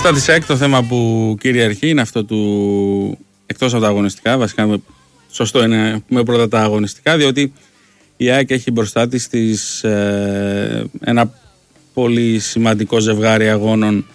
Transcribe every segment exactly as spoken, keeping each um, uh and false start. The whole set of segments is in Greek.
Στα της ΑΕΚ το θέμα που κυριαρχεί είναι αυτό του εκτός από τα αγωνιστικά. Βασικά σωστό είναι με πρώτα τα αγωνιστικά, διότι η ΑΕΚ έχει μπροστά της τις, ε, ένα πολύ σημαντικό ζευγάρι αγώνων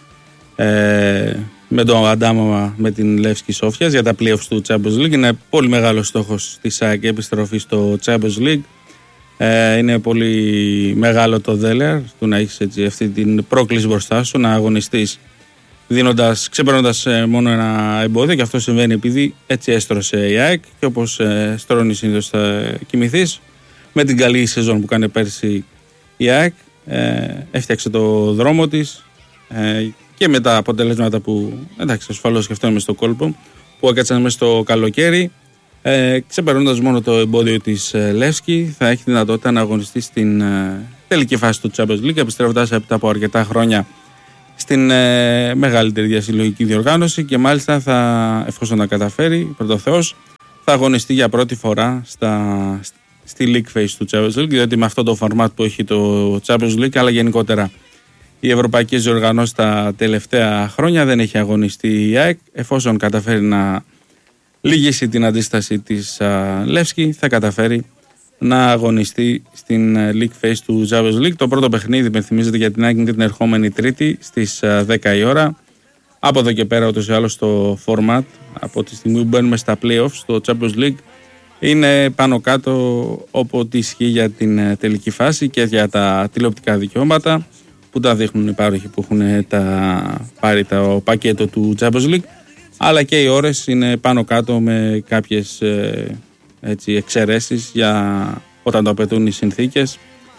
ε, με το αντάμωμα με την Λεύσκη Σόφιας για τα playoffs του Champions League. Είναι πολύ μεγάλος στόχος της ΑΕΚ η επιστροφή στο Champions League. Ε, είναι πολύ μεγάλο το δέλεαρ του να έχεις έτσι, αυτή την πρόκληση μπροστά σου, να αγωνιστείς δίνοντας, ξεπερνώντας ε, μόνο ένα εμπόδιο, και αυτό συμβαίνει επειδή έτσι έστρωσε η ΑΕΚ και όπως ε, στρώνει συνήθως θα κοιμηθείς. Με την καλή σεζόν που κάνει πέρσι η ΑΕΚ ε, έφτιαξε το δρόμο της ε, και με τα αποτελέσματα που, εντάξει, ασφαλώς και αυτό είναι μες στο κόλπο, που έκατσαν μες στο καλοκαίρι, ε, ξεπερνώντας μόνο το εμπόδιο της ε, Λεύσκη, θα έχει δυνατότητα να αγωνιστεί στην ε, τελική φάση του Champions League, επιστρέφοντας έπειτα από αρκετά χρόνια στην ε, μεγαλύτερη διασυλλογική διοργάνωση, και μάλιστα θα, εφόσον τα καταφέρει, πρώτο Θεός, θα αγωνιστεί για πρώτη φορά στα, στη League Phase του Champions League, διότι με αυτό το format που έχει το Champions League, αλλά γενικότερα οι ευρωπαϊκές διοργανώσεις τα τελευταία χρόνια, δεν έχει αγωνιστεί η ΑΕΚ. Εφόσον καταφέρει να λύγσει την αντίσταση της α, Λεύσκη, θα καταφέρει να αγωνιστεί στην League Phase του Champions League. Το πρώτο παιχνίδι, υπενθυμίζεται, για την ΑΕΚ είναι την ερχόμενη Τρίτη στις δέκα η ώρα. Από εδώ και πέρα, ούτως ή άλλως, το format από τη στιγμή που μπαίνουμε στα playoffs στο Champions League είναι πάνω κάτω όποτε ισχύει για την τελική φάση και για τα τηλεοπτικά δικαιώματα που τα δείχνουν οι πάροχοι που έχουν τα, πάρει το πακέτο του Champions League, αλλά και οι ώρες είναι πάνω κάτω με κάποιες ε, έτσι, εξαιρέσεις για όταν το απαιτούν οι συνθήκες.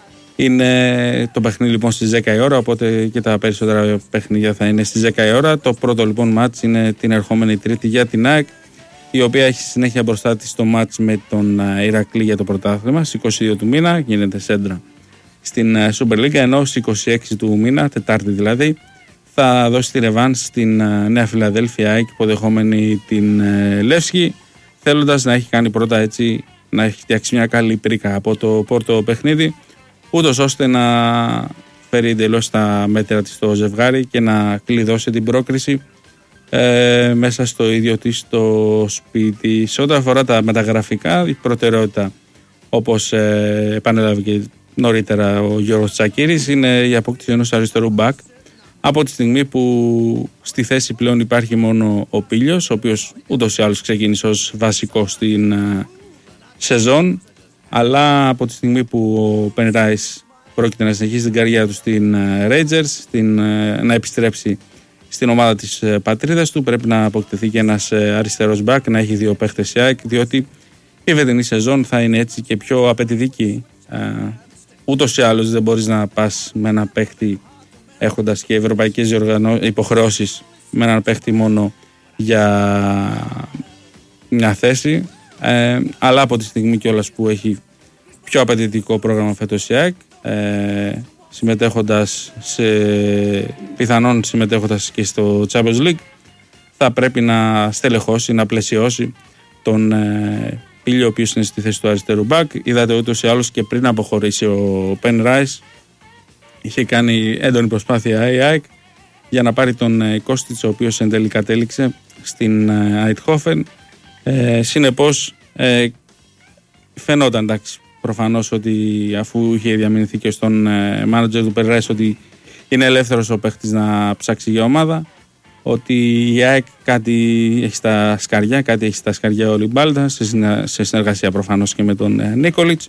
Είναι το παιχνίδι λοιπόν στις δέκα η ώρα, οπότε και τα περισσότερα παιχνίδια θα είναι στις δέκα η ώρα. Το πρώτο λοιπόν μάτς είναι την ερχόμενη Τρίτη για την ΑΕΚ, η οποία έχει συνέχεια μπροστά της το μάτς με τον Ηρακλή για το πρωτάθλημα στις είκοσι δύο του μήνα, γίνεται σέντρα στην Super League, ενώ στις είκοσι έξι του μήνα, Τετάρτη δηλαδή, θα δώσει τη ρεβάν στην Νέα Φιλαδέλφια, ΑΕΚ, υποδεχόμενη την Λεύσκη, θέλοντας να έχει κάνει πρώτα έτσι, να έχει φτιάξει μια καλή πρίκα από το πρώτο παιχνίδι, ούτως ώστε να φέρει εντελώς τα μέτρα της στο ζευγάρι και να κλειδώσει την πρόκριση ε, μέσα στο ίδιο της το σπίτι. Σε ό,τι αφορά τα μεταγραφικά, η προτεραιότητα, όπως ε, επανέλαβε και νωρίτερα ο Γιώργος Τσακίρης, είναι η απόκτηση ενός αριστερού μπακ, από τη στιγμή που στη θέση πλέον υπάρχει μόνο ο Πίλιος, ο οποίος ούτως ή άλλως ξεκίνησε ως βασικό στην ε, σεζόν, αλλά από τη στιγμή που ο Πεν Ράις πρόκειται να συνεχίσει την καριέρα του στην Rangers, στην, να επιστρέψει στην ομάδα της πατρίδας του, πρέπει να αποκτηθεί και ένας αριστερός μπακ, να έχει δύο παίχτες η ΑΕΚ, διότι η φετινή σεζόν θα είναι έτσι και πιο απαιτητική. Ούτως ή άλλως δεν μπορείς να πας με ένα παίχτη έχοντας και ευρωπαϊκές υποχρεώσεις με έναν παίχτη μόνο για μια θέση. Ε, αλλά από τη στιγμή κιόλας που έχει πιο απαιτητικό πρόγραμμα φέτος η ΑΕΚ, ε, συμμετέχοντας σε, πιθανόν συμμετέχοντας και στο Champions League, θα πρέπει να στελεχώσει, να πλαισιώσει τον ε, Πίλιο, ο οποίος είναι στη θέση του αριστερού μπακ. Είδατε ούτως ή άλλως και πριν αποχωρήσει ο Πεν Ράις, είχε κάνει έντονη προσπάθεια η ΑΕΚ για να πάρει τον ε, Κώστιτς, ο οποίος εν τέλει κατέληξε στην ε, Αιτχόφεν. Ε, συνεπώς ε, φαινόταν, εντάξει, προφανώς, ότι αφού είχε διαμηνηθεί και στον ε, μάνατζερ του Περράης ότι είναι ελεύθερος ο παίχτης να ψάξει για ομάδα, ότι η ΑΕΚ κάτι έχει στα σκαριά, κάτι έχει στα σκαριά ο Λιμπάλτα, σε, συνα, σε συνεργασία προφανώς και με τον ε, Νίκολιτς.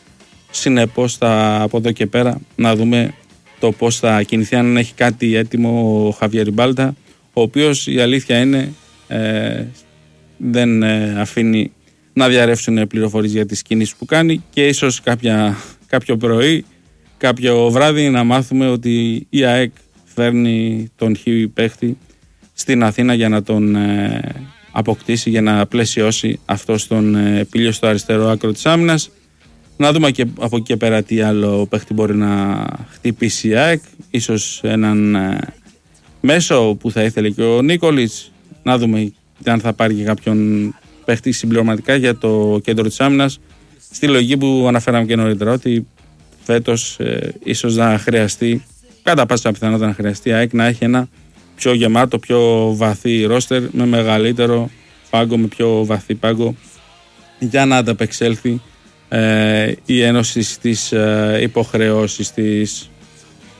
Συνεπώς θα, από εδώ και πέρα να δούμε το πώς θα κινηθεί, αν έχει κάτι έτοιμο ο Χαβιέρ Ριμπάλτα, ο οποίος η αλήθεια είναι ε, δεν ε, αφήνει να διαρρεύσουν πληροφορίες για τις κινήσεις που κάνει, και ίσως κάποια, κάποιο πρωί, κάποιο βράδυ να μάθουμε ότι η ΑΕΚ φέρνει τον χ παίχτη στην Αθήνα για να τον ε, αποκτήσει, για να πλαισιώσει αυτό στον ε, Πίλιο στο αριστερό άκρο της άμυνας. Να δούμε και από εκεί και πέρα τι άλλο παίχτη μπορεί να χτυπήσει η ΑΕΚ, ίσως έναν ε, μέσο που θα ήθελε και ο Νίκολιτς, να δούμε αν θα πάρει και κάποιον παίχτη συμπληρωματικά για το κέντρο της άμυνας, στη λογική που αναφέραμε και νωρίτερα, ότι φέτος ε, ίσως να χρειαστεί, κατά πάσα πιθανότητα να χρειαστεί η ΑΕΚ να έχει ένα πιο γεμάτο, πιο βαθύ ρόστερ, με μεγαλύτερο πάγκο, με πιο βαθύ πάγκο, για να ανταπεξέλθει ε, η Ένωση στις ε, υποχρεώσεις της.